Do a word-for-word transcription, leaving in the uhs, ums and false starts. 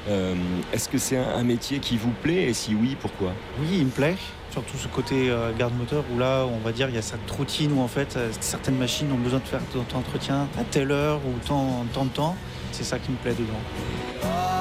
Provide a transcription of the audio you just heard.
Euh, est-ce que c'est un, un métier qui vous plaît et si oui, pourquoi? Oui, il me plaît. Surtout ce côté euh, garde-moteur où là, on va dire, il y a cette routine où en fait, euh, certaines machines ont besoin de faire tant d'entretien à telle heure ou tant, tant de temps. C'est ça qui me plaît dedans.